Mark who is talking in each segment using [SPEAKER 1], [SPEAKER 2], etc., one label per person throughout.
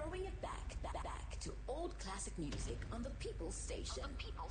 [SPEAKER 1] Throwing it back to old classic music on the People's Station.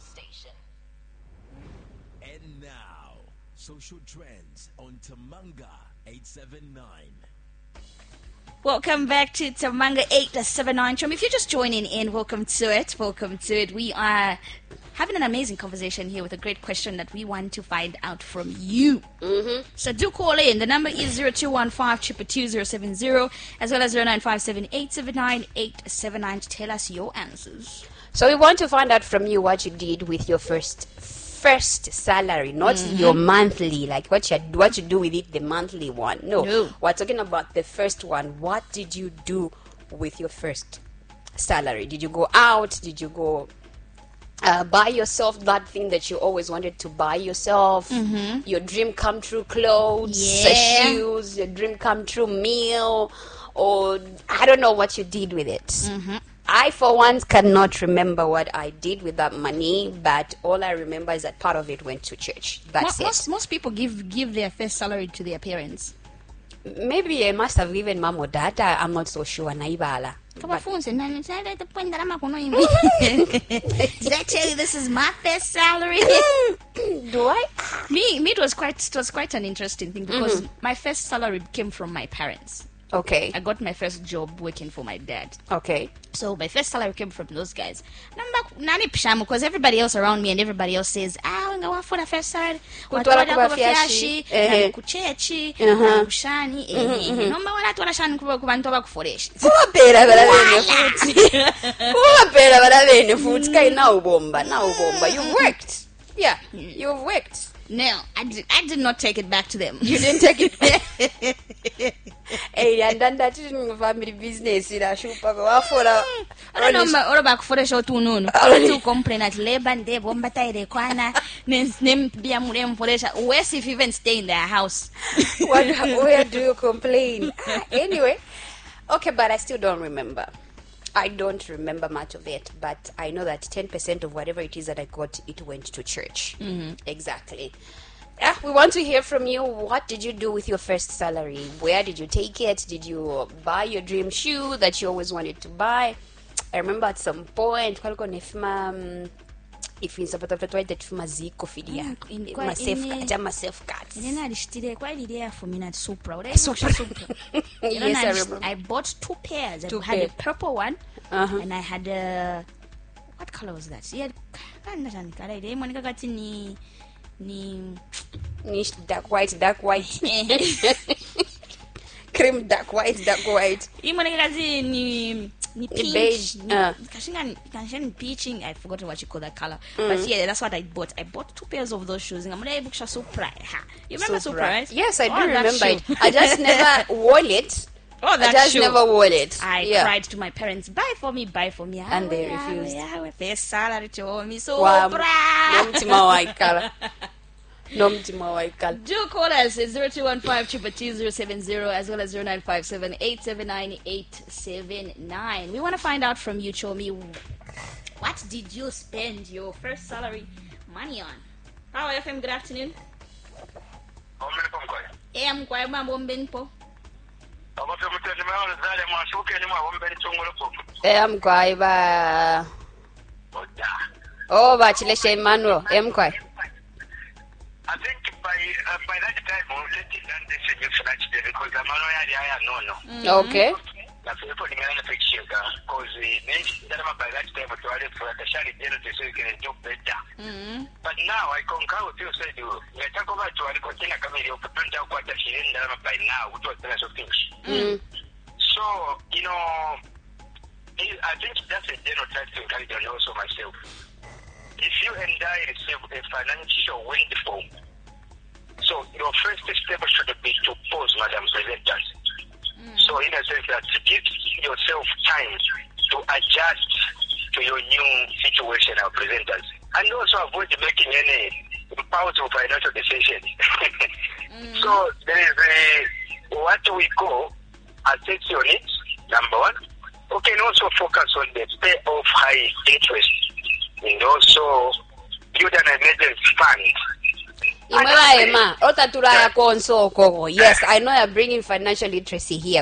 [SPEAKER 2] And now, social trends on Tamanga 879.
[SPEAKER 3] Welcome back to Tamanga 879. If you're just joining in, welcome to it. We are having an amazing conversation here with a great question that we want to find out from you. So do call in. The number is 0215-222-070 as well as 0957-879-879 to tell us your answers.
[SPEAKER 4] So we want to find out from you what you did with your first salary, not your monthly, like what you do with it, the monthly one. No, we're talking about the first one. What did you do with your first salary? Did you go out? Did you go buy yourself that thing that you always wanted to buy yourself? Your dream come true clothes, shoes, your dream come true meal, or I don't know what you did with it. I, for once, cannot remember what I did with that money, but all I remember is that part of it went to church. That's it.
[SPEAKER 3] Most people give their first salary to their parents.
[SPEAKER 4] Maybe I must have given mom or dad. I'm not so sure. Naibala.
[SPEAKER 3] Did I tell you this is my first salary?
[SPEAKER 4] Do I?
[SPEAKER 3] Me, it was quite an interesting thing because my first salary came from my parents.
[SPEAKER 4] Okay.
[SPEAKER 3] I got my first job working for my dad.
[SPEAKER 4] Okay.
[SPEAKER 3] So my first salary came from those guys. Because everybody else around me and everybody else says, I'm going for the first salary. Kuchechi. Kushani. Nomba wala tuwala shani kubantu abakuforesha.
[SPEAKER 4] Kuwapera baravene futhi kaina ubomba. You've worked. Yeah, you've worked.
[SPEAKER 3] No, I did not take it back to them.
[SPEAKER 4] You didn't take it back? Hey, and then that is family business. I
[SPEAKER 3] don't know all about kuforesha otunono. To complain at Leban de bomba taire kwana nem bia murem foresha. Worse if you even stay in their house.
[SPEAKER 4] Where do you complain? Anyway, okay, but I still don't remember. I don't remember much of it, but I know that 10% of whatever it is that I got, it went to church. Exactly. We want to hear from you. What did you do with your first salary? Where did you take it? Did you buy your dream shoe that you always wanted to buy? I remember at some point, if in Zapata twaite tufuma ziko fidia myself cuts.
[SPEAKER 3] Quite idea for me at Supra.
[SPEAKER 4] Yes, I remember.
[SPEAKER 3] I bought two pairs. I had a purple one and I had a what color was that? Yeah,
[SPEAKER 4] dark white. Cream dark white. Ni beige.
[SPEAKER 3] Peaching. I forgot what you call that color. But yeah, that's what I bought. I bought two pairs of those shoes. You remember Supra, right?
[SPEAKER 4] Yes, I do remember it. I just never wore it. Never wore it.
[SPEAKER 3] I cried to my parents, buy for me.
[SPEAKER 4] And they refused.
[SPEAKER 3] Yeah, first salary to me. So
[SPEAKER 4] Do
[SPEAKER 3] call us at 0215-222-070 as well as 0957-879-879. We want to find out from you, Chomi, what did you spend your first salary money on? Power FM, good afternoon. I'm quite mambo.
[SPEAKER 4] I'm quite Bachilesha Emmanuel.
[SPEAKER 5] I think by that time we'll let it done this in because I'm not
[SPEAKER 4] okay.
[SPEAKER 5] That's what we're going to fix you because by that time we told for the shari dinner so you can do better. But now I concur with you said you talk about to a container coming to print out what the shilling by now, which was the rest of things. So, I think that's a general try to encourage and also myself. If you and I receive a financial windfall, so your first step should be to pause, Madam Presenters. So in a sense that give yourself time to adjust to your new situation as presenters. And also avoid making any impulsive financial decisions. So there is what we call assess your needs, number one. We can also focus on the payoff high interest. And also build an emergency fund.
[SPEAKER 4] Yes, I know you're bringing financial literacy here,